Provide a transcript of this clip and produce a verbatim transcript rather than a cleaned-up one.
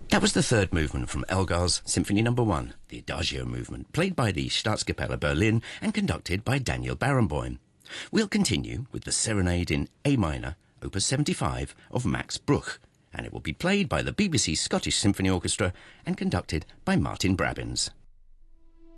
That was the third movement from Elgar's Symphony Number One, the Adagio movement, played by the Staatskapelle Berlin and conducted by Daniel Barenboim. We'll continue with the Serenade in A minor, Opus seventy-five of Max Bruch, and it will be played by the B B C Scottish Symphony Orchestra and conducted by Martin Brabbins.